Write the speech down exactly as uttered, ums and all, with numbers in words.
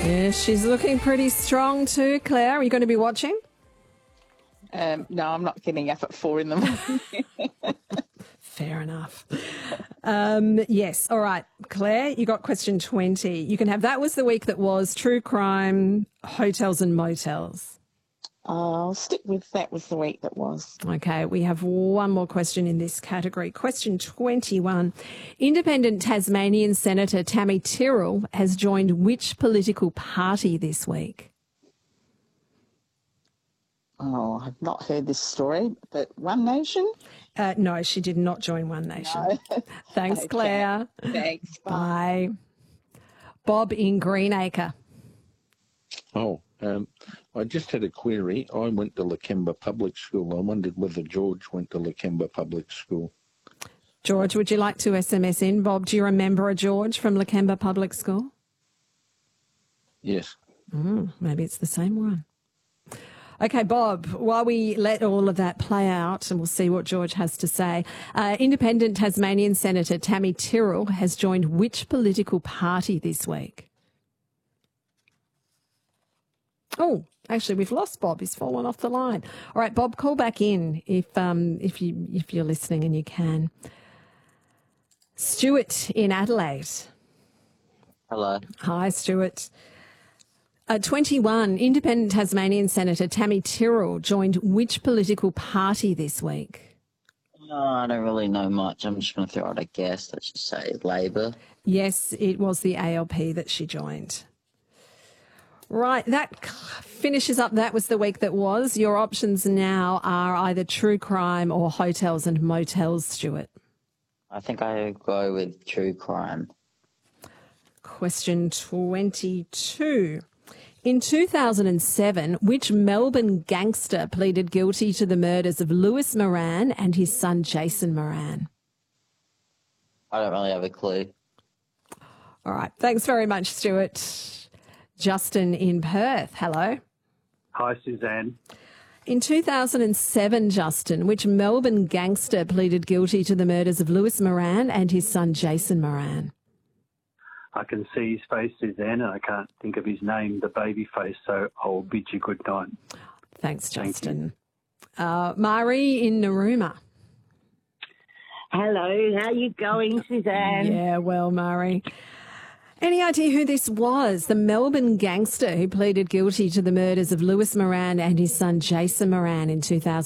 Yeah, she's looking pretty strong too, Claire. Are you going to be watching? Um, no, I'm not getting up at four in the morning. Fair enough. Um, yes. All right. Claire, you got question twenty. You can have that was the week that was true crime, hotels and motels. I'll stick with that was the week that was. Okay, we have one more question in this category. Question twenty-one. Independent Tasmanian Senator Tammy Tyrrell has joined which political party this week? Oh, I've not heard this story, but One Nation? Uh, no, she did not join One Nation. No. Thanks, Okay. Claire. Thanks. Bye. Bob in Greenacre. Oh, um, I just had a query. I went to Lakemba Public School. I wondered whether George went to Lakemba Public School. George, would you like to S M S in? Bob, do you remember a George from Lakemba Public School? Yes. Mm, maybe it's the same one. Okay, Bob, while we let all of that play out and we'll see what George has to say, uh, Independent Tasmanian Senator Tammy Tyrrell has joined which political party this week? Oh, actually, we've lost Bob. He's fallen off the line. All right, Bob, call back in if um if you if you're listening and you can. Stuart in Adelaide. Hello. Hi, Stuart. Uh, twenty-one, Independent Tasmanian Senator Tammy Tyrrell joined which political party this week? No, I don't really know much. I'm just going to throw out a guess. Let's just say Labor. Yes, it was the A L P that she joined. Right, that finishes up. That was the week that was. Your options now are either true crime or hotels and motels, Stuart. I think I go with true crime. Question twenty-two. In two thousand seven, which Melbourne gangster pleaded guilty to the murders of Lewis Moran and his son Jason Moran? I don't really have a clue. All right. Thanks very much, Stuart. Justin in Perth. Hello. Hi, Suzanne. In two thousand seven, Justin, which Melbourne gangster pleaded guilty to the murders of Lewis Moran and his son Jason Moran? I can see his face, Suzanne, and I can't think of his name, the baby face, so I'll bid you good night. Thanks, Justin. Thank uh, Mari in Narooma. Hello, how you going, Suzanne? Yeah, well, Mari. Any idea who this was? The Melbourne gangster who pleaded guilty to the murders of Lewis Moran and his son Jason Moran in two thousand